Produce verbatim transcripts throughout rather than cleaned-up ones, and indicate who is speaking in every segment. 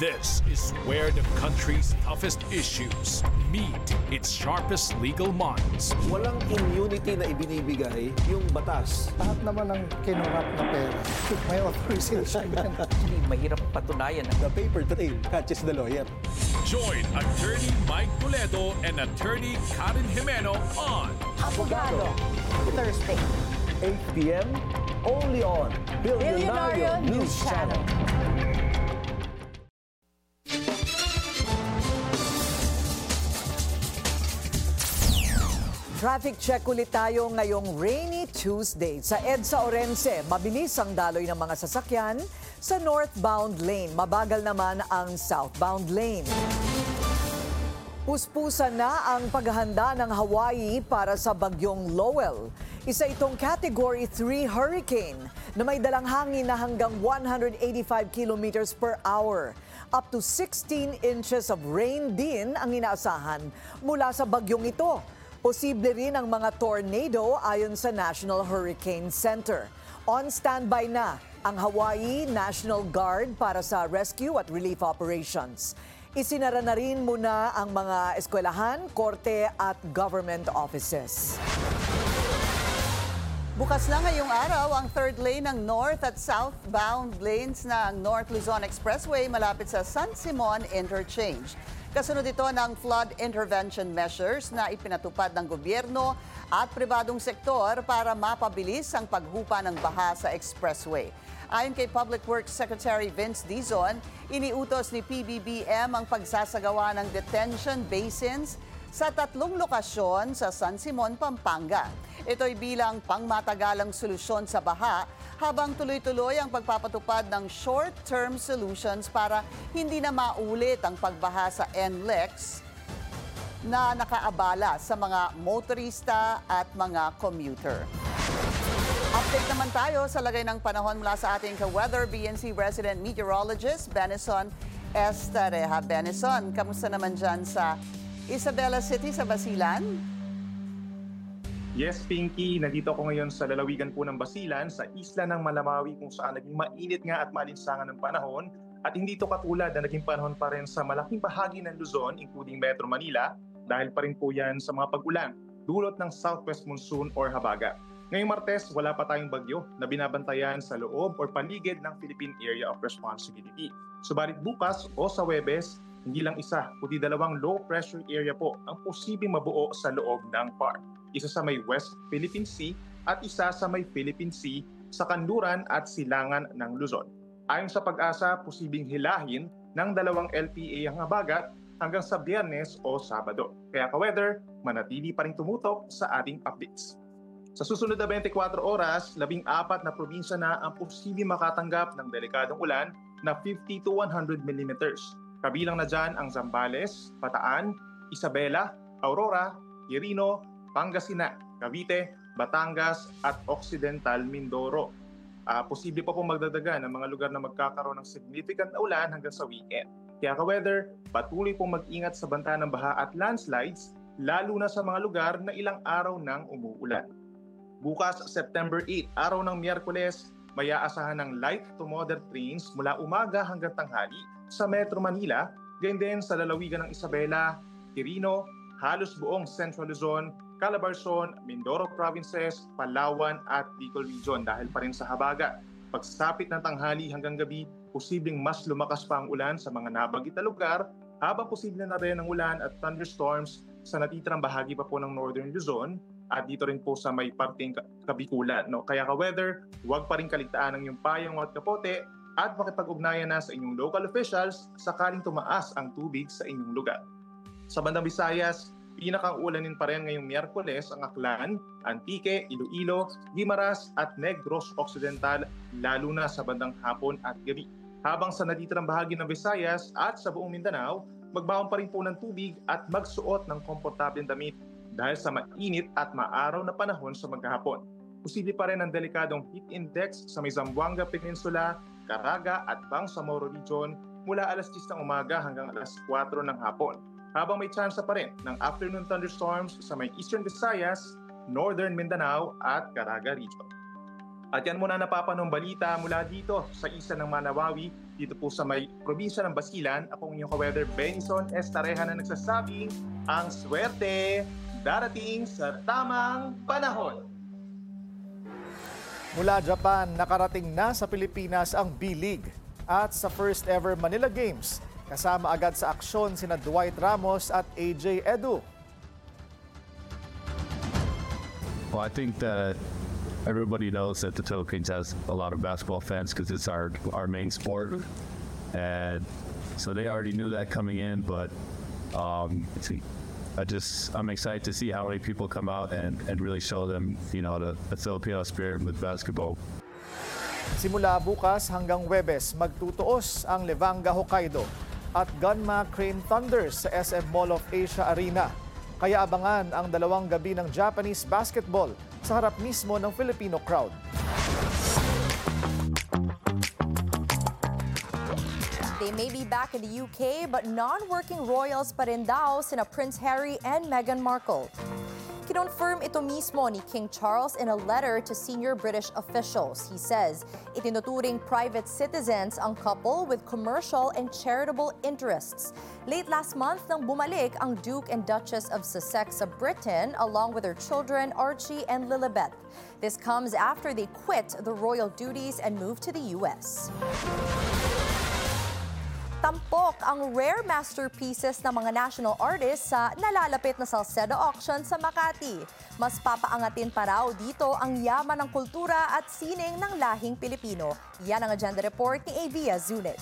Speaker 1: This is where the country's toughest issues meet its sharpest legal minds.
Speaker 2: Walang immunity na ibinibigay yung batas.
Speaker 3: Lahat naman ng kinurap na pera, may authorization yan.
Speaker 4: Actually, mahirap patunayan.
Speaker 2: The paper trail catches the lawyer.
Speaker 1: Join Attorney Mike Puledo and Attorney Karen Jimeno on
Speaker 5: Abogado, Thursday,
Speaker 2: eight p m only on
Speaker 5: Billionario News Channel.
Speaker 6: Traffic check ulit tayo ngayong rainy Tuesday. Sa EDSA Orense, mabilis ang daloy ng mga sasakyan. Sa northbound lane, mabagal naman ang southbound lane. Puspusan na ang paghahanda ng Hawaii para sa bagyong Lowell. Isa itong Category three hurricane na may dalang hangin na hanggang one hundred eighty-five kilometers per hour. Up to sixteen inches of rain din ang inaasahan mula sa bagyong ito. Posible rin ang mga tornado ayon sa National Hurricane Center. On standby na ang Hawaii National Guard para sa rescue at relief operations. Isinara na rin muna ang mga eskwelahan, korte at government offices.
Speaker 7: Bukas na ngayong araw ang third lane ng north at southbound lanes ng North Luzon Expressway malapit sa San Simon Interchange. Kasunod ito ng flood intervention measures na ipinatupad ng gobyerno at pribadong sektor para mapabilis ang paghupa ng baha sa expressway. Ayon kay Public Works Secretary Vince Dizon, iniutos ni P B B M ang pagsasagawa ng detention basins sa tatlong lokasyon sa San Simon, Pampanga. Ito'y bilang pangmatagalang solusyon sa baha habang tuloy-tuloy ang pagpapatupad ng short-term solutions para hindi na maulit ang pagbaha sa N L E X na nakaabala sa mga motorista at mga commuter. Update naman tayo sa lagay ng panahon mula sa ating ka-weather B N C resident meteorologist Benison Estareja. Benison, kamusta naman dyan sa Isabela City sa Basilan?
Speaker 8: Yes, Pinky. Nandito ako ngayon sa lalawigan po ng Basilan, sa isla ng Malamawi kung saan naging mainit nga at maalinsangan ng panahon. At hindi ito katulad na naging panahon pa rin sa malaking bahagi ng Luzon, including Metro Manila, dahil pa rin po yan sa mga pag-ulan, dulot ng southwest monsoon or habagat. Ngayong Martes, wala pa tayong bagyo na binabantayan sa loob or paligid ng Philippine Area of Responsibility. Subalit bukas o sa Huwebes, hindi lang isa, kundi dalawang low-pressure area po ang posibleng mabuo sa loob ng P A R. Isa sa may West Philippine Sea at isa sa may Philippine Sea sa kanluran at silangan ng Luzon. Ayon sa Pag-asa, posibleng hilahin ng dalawang L P A ang habagat hanggang sa Biyernes o Sabado. Kaya ka-weather, manatili pa rin tumutok sa ating updates. Sa susunod na twenty-four oras, labing apat na probinsya na ang posibleng makatanggap ng delikadong ulan na fifty to one hundred millimeters. Kabilang na dyan ang Zambales, Bataan, Isabela, Aurora, Quirino, Pangasinan, Cavite, Batangas at Occidental Mindoro. Uh, posible pa pong magdadagan ng mga lugar na magkakaroon ng significant na ulan hanggang sa weekend. Kaya ka-weather, patuloy pong mag-ingat sa banta ng baha at landslides, lalo na sa mga lugar na ilang araw nang umuulan. Bukas, September eighth, araw ng Miyerkules, may aasahan ng light to moderate rains mula umaga hanggang tanghali sa Metro Manila, gayon din sa lalawigan ng Isabela, Quirino, halos buong Central Luzon, Calabarzon, Mindoro Provinces, Palawan at Bicol Region dahil pa rin sa habagat. Pagsapit ng tanghali hanggang gabi, posibleng mas lumakas pa ang ulan sa mga nabanggit na lugar, habang posible na rin ang ulan at thunderstorms sa natitirang bahagi pa po ng Northern Luzon at dito rin po sa may parting Kabikulan. No? Kaya ka-weather, huwag pa rin kaligtaan ang iyong payong at kapote at makipag-ugnayan na sa inyong local officials sakaling tumaas ang tubig sa inyong lugar. Sa bandang Visayas, pinakang-ulanin pa rin ngayong Miyerkules ang Aklan, Antique, Iloilo, Guimaras at Negros Occidental, lalo na sa bandang hapon at gabi. Habang sa natitirang bahagi ng Visayas at sa buong Mindanao, magbaon pa rin po ng tubig at magsuot ng komportableng damit dahil sa mainit at maaraw na panahon sa maghapon. Posible pa rin ang delikadong heat index sa may Zamboanga Peninsula, Caraga at Bangsamoro Region mula alas diyes ng umaga hanggang alas kwatro ng hapon. Habang may chance pa rin ng afternoon thunderstorms sa may Eastern Visayas, Northern Mindanao at Caraga Region. At yan muna napapanong balita mula dito sa isla ng Manawawi, dito po sa may probinsya ng Basilan. Ako ang inyong ka-weather Benson Estareja na nagsasabing ang swerte darating sa tamang panahon.
Speaker 3: Mula Japan, nakarating na sa Pilipinas ang B-League. At sa first ever Manila Games, kasama agad sa aksyon sina Dwight Ramos at A J Edu.
Speaker 9: Well, I think that everybody knows that the Philippines has a lot of basketball fans because it's our our main sport, and so they already knew that coming in. But um, I just I'm excited to see how many people come out and, and really show them, you know, the, the Filipino spirit with basketball.
Speaker 3: Simula bukas hanggang Huwebes, magtutuos ang Levanga Hokkaido at Gunma Crane Thunders sa S M Mall of Asia Arena. Kaya abangan ang dalawang gabi ng Japanese basketball sa harap mismo ng Filipino crowd.
Speaker 5: They may be back in the U K, but non-working royals pa rin daw sina Prince Harry and Meghan Markle. Kinonfirm ito mismo ni King Charles in a letter to senior British officials. He says, itinuturing private citizens ang couple with commercial and charitable interests. Late last month nang bumalik ang Duke and Duchess of Sussex sa Britain along with their children Archie and Lilibet. This comes after they quit the royal duties and moved to the U S. Tampok ang rare masterpieces ng mga national artists sa nalalapit na Salcedo Auction sa Makati. Mas papaangatin pa raw dito ang yaman ng kultura at sining ng lahing Pilipino. Yan ang agenda report ni Avia Zunich.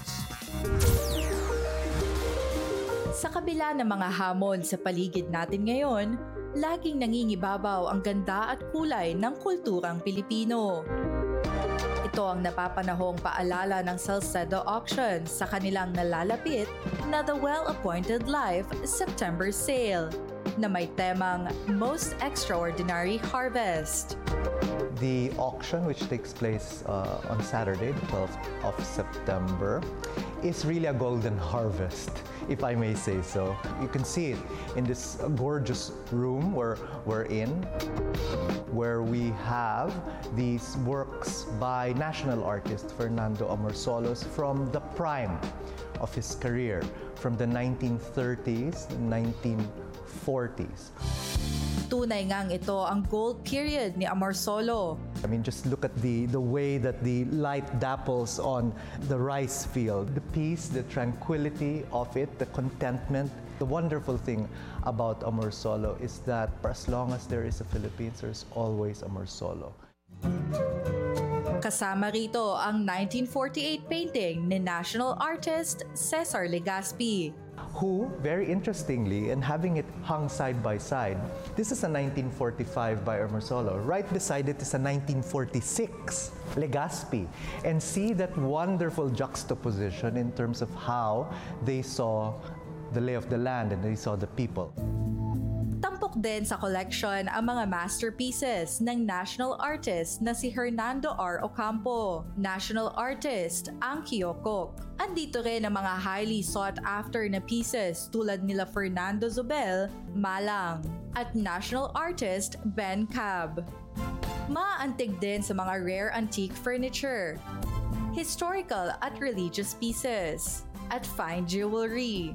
Speaker 10: Sa kabila ng mga hamon sa paligid natin ngayon, laging nangingibabaw ang ganda at kulay ng kulturang Pilipino. Ito ang napapanahong paalala ng Salcedo Auction sa kanilang nalalapit na The Well-Appointed Life September Sale na may temang Most Extraordinary Harvest.
Speaker 11: The auction, which takes place uh, on Saturday, the twelfth of September, is really a golden harvest, if I may say so. You can see it in this gorgeous room where we're in, where we have these works by national artist Fernando Amorsolo from the prime of his career, from the nineteen thirties, nineteen forties.
Speaker 10: Tunay ngang ito ang gold period ni Amorsolo.
Speaker 11: I mean, just look at the, the way that the light dapples on the rice field. The peace, the tranquility of it, the contentment. The wonderful thing about Amorsolo is that for as long as there is a Philippines, there's always Amorsolo.
Speaker 10: Kasama rito ang nineteen forty-eight painting ni national artist Cesar Legaspi.
Speaker 11: Who, very interestingly, and having it hung side by side, this is a nineteen forty-five by Amorsolo. Right beside it is a nineteen forty-six Legaspi. And see that wonderful juxtaposition in terms of how they saw the lay of the land and they saw the people.
Speaker 10: Tampok din sa collection ang mga masterpieces ng national artist na si Hernando R. Ocampo, national artist ang Kyokok. Andito rin ang mga highly sought-after na pieces tulad nila Fernando Zobel, Malang, at national artist Ben Cab. Maantig din sa mga rare antique furniture, historical at religious pieces, at fine jewelry.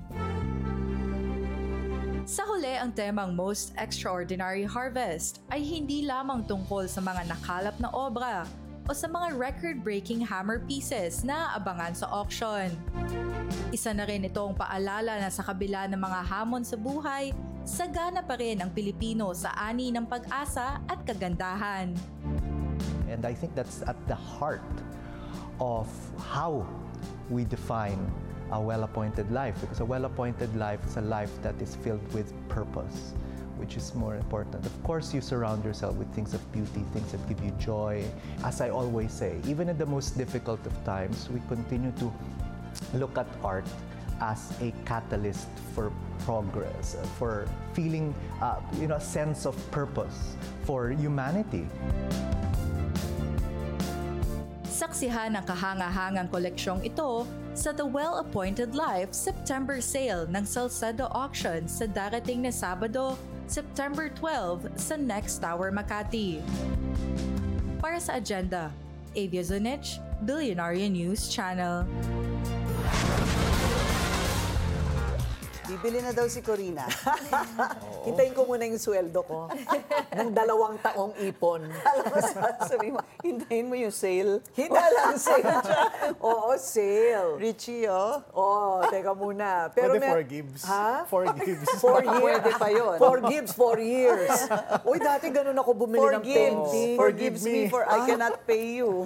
Speaker 10: Sa huli, ang temang Most Extraordinary Harvest ay hindi lamang tungkol sa mga nakalap na obra o sa mga record-breaking hammer pieces na abangan sa auction. Isa na rin itong paalala na sa kabila ng mga hamon sa buhay, sagana pa rin ang Pilipino sa ani ng pag-asa at kagandahan.
Speaker 11: And I think that's at the heart of how we define a well-appointed life, because a well-appointed life is a life that is filled with purpose, which is more important. Of course, you surround yourself with things of beauty, things that give you joy. As I always say, even in the most difficult of times, we continue to look at art as a catalyst for progress, for feeling uh, you know, a sense of purpose for humanity.
Speaker 10: Saksihan ang kahanga-hangang koleksyong ito sa The Well-Appointed Life September Sale ng Salcedo Auction sa darating na Sabado, September twelfth sa Next Tower, Makati. Para sa Agenda, Avia Zunich, Billionaire News Channel.
Speaker 7: Bibili na daw si Corina.
Speaker 6: Hintayin ko muna yung sweldo ko ng dalawang taong ipon.
Speaker 7: Alam mo, sabi mo, hintayin mo yung sale.
Speaker 6: Walang sale dyan. Oo, sale.
Speaker 7: Richie, oh.
Speaker 6: Oo, teka muna.
Speaker 3: Pwede
Speaker 6: may-
Speaker 3: four gives.
Speaker 6: Ha?
Speaker 3: Four gives.
Speaker 6: Four years.
Speaker 7: Pwede pa yun.
Speaker 6: Four gives, four years. Uy, dati ganun ako bumili ng
Speaker 7: Forgives.
Speaker 6: painting.
Speaker 7: Forgives me for I cannot pay you.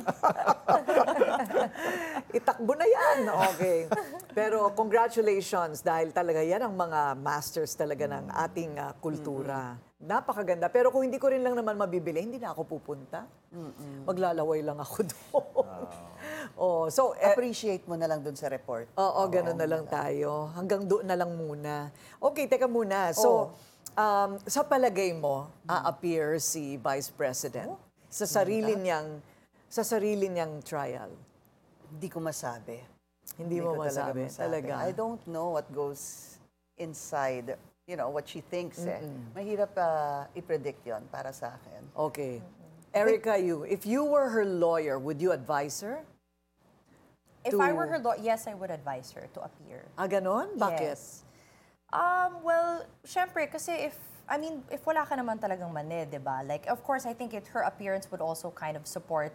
Speaker 6: Itakbo na yan. Okay. Pero congratulations dahil talaga yan ang mga masters talaga ng ating uh, kultura. Napakaganda. Pero kung hindi ko rin lang naman mabibili, hindi na ako pupunta. Maglalaway lang ako doon. Oh, so, eh,
Speaker 7: Appreciate mo na lang dun sa report.
Speaker 6: oo, ganun na lang tayo. Hanggang doon na lang muna. Okay, teka muna. So, um, sa palagay mo, a-appear si Vice President sa sarili niyang sa sarili niyang trial?
Speaker 7: Hindi ko masabi.
Speaker 6: Hindi mo
Speaker 7: ko talaga
Speaker 6: masabi.
Speaker 7: masabi.
Speaker 6: Talaga.
Speaker 7: I don't know what goes inside, you know, what she thinks eh. Mahirap uh, i-predict yon para sa akin.
Speaker 6: Okay. Erica, you, if you were her lawyer, would you advise her?
Speaker 5: If
Speaker 6: To-
Speaker 5: I were her law, yes, I would advise her to appear.
Speaker 6: Ah, ganon? Bakit?
Speaker 5: Yes. Um, well, syempre, kasi if, I mean, if wala ka naman talagang mani, di ba? Like, of course, I think it, her appearance would also kind of support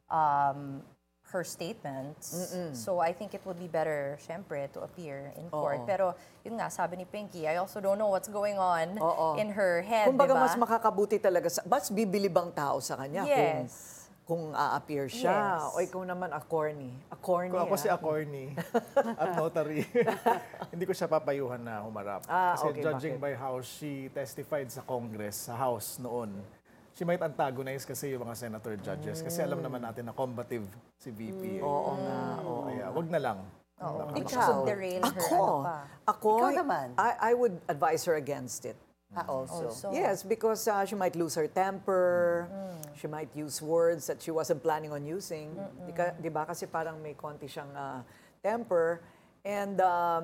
Speaker 5: um, her statements. So I think it would be better, syempre, to appear in court.
Speaker 6: Oo.
Speaker 5: Pero, yun nga, sabi ni Pinky, I also don't know what's going on
Speaker 6: Oo.
Speaker 5: in her head,
Speaker 6: Kumbaga,
Speaker 5: di ba?
Speaker 6: mas makakabuti talaga, sa, mas bibili bang tao sa kanya
Speaker 5: Yes.
Speaker 6: kung, kung a-appear siya?
Speaker 5: Yes.
Speaker 6: O ikaw naman, a corny. A corny,
Speaker 3: Kung ako
Speaker 6: ah.
Speaker 3: si attorney at notary, hindi ko siya papayuhan na humarap.
Speaker 6: Ah,
Speaker 3: Kasi
Speaker 6: okay,
Speaker 3: judging
Speaker 6: bakit?
Speaker 3: by how she testified sa Congress, sa House noon, she might antagonize kasi yung mga senator judges. Kasi alam naman natin na combative si V P. eh.
Speaker 6: Oo nga, oo.
Speaker 3: Kaya wag na lang.
Speaker 5: Oo.
Speaker 3: Baka
Speaker 5: Which
Speaker 7: Ikaw?
Speaker 5: would derail her,
Speaker 6: Ako,
Speaker 5: ano pa.
Speaker 6: ako,
Speaker 7: Ikaw naman.
Speaker 6: I, I would advise her against it.
Speaker 7: Ah, also.
Speaker 5: Also.
Speaker 6: Yes, because uh, she might lose her temper. She might use words that she wasn't planning on using. Di, ka, di ba? Kasi parang may konti siyang uh, temper. And, um,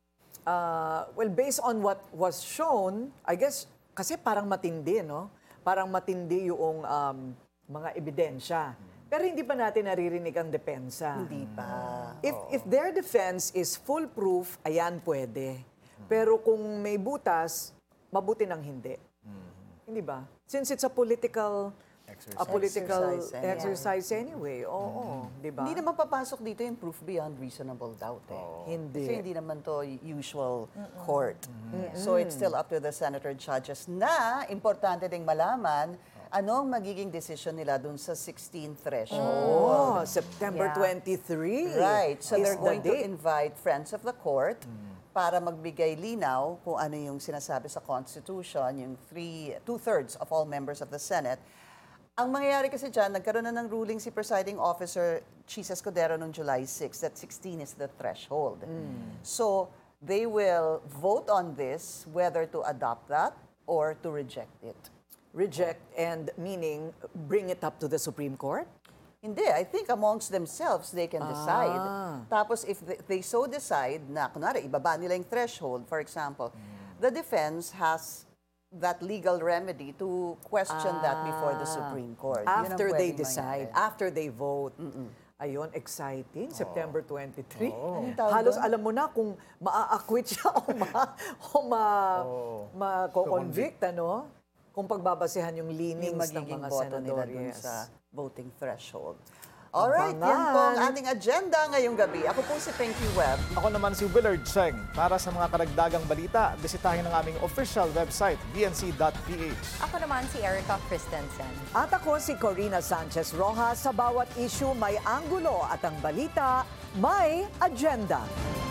Speaker 6: uh, well, based on what was shown, I guess, kasi parang matindi, no? Parang matindi yung um, mga ebidensya. Pero hindi pa natin naririnig ang depensa.
Speaker 7: Hindi pa.
Speaker 6: If if their defense is foolproof, ayan pwede. Pero kung may butas, mabuti nang hindi. Hindi ba? Since it's a political
Speaker 3: Exercise.
Speaker 6: a political
Speaker 7: Exercise anyway.
Speaker 6: exercise anyway. Oo, di ba?
Speaker 7: Hindi naman papasok dito yung proof beyond reasonable doubt eh.
Speaker 6: Hindi.
Speaker 7: Kasi hindi naman to usual court. So it's still up to the senator judges na importante ding malaman anong magiging decision nila dun sa sixteen threshold.
Speaker 6: Oh, September
Speaker 5: Yeah.
Speaker 6: twenty-third.
Speaker 7: Right. So
Speaker 6: is
Speaker 7: they're
Speaker 6: the
Speaker 7: going to
Speaker 6: date.
Speaker 7: invite friends of the court para magbigay linaw kung ano yung sinasabi sa Constitution, yung three, two-thirds of all members of the Senate. Ang mangyayari kasi dyan, nagkaroon na ng ruling si Presiding Officer Chis Escudero noong July sixth that sixteen is the threshold. So they will vote on this whether to adopt that or to reject it.
Speaker 6: Reject and meaning bring it up to the Supreme Court?
Speaker 7: Hindi, I think amongst themselves they can decide.
Speaker 6: Ah.
Speaker 7: Tapos if they, they so decide na, kunwari, ibaba nila yung threshold, for example, the defense has that legal remedy to question that before the Supreme Court. Yun ang
Speaker 6: After they
Speaker 7: pwedeng
Speaker 6: decide,
Speaker 7: mangyari.
Speaker 6: after they vote. Ayun, exciting. September twenty-third.
Speaker 7: Anong tawag
Speaker 6: Halos
Speaker 7: doon?
Speaker 6: alam mo na kung maa-acquit siya o ma, o ma, ma-convict, ano? Kung pagbabasehan yung
Speaker 7: Yung
Speaker 6: leanings ng
Speaker 7: magiging
Speaker 6: mga
Speaker 7: boto nila
Speaker 6: senador.
Speaker 7: dun
Speaker 6: Yes.
Speaker 7: sa voting threshold. Alright, yan
Speaker 6: Abangan.
Speaker 7: po ang ating agenda ngayong gabi. Ako po si Pinky Webb.
Speaker 3: Ako naman si Willard Cheng. Para sa mga karagdagang balita, bisitahin ang aming official website, b n c dot p h.
Speaker 5: Ako naman si Erica Christensen.
Speaker 6: At ako si Corina Sanchez Rojas. Sa bawat issue may anggulo at ang balita may agenda.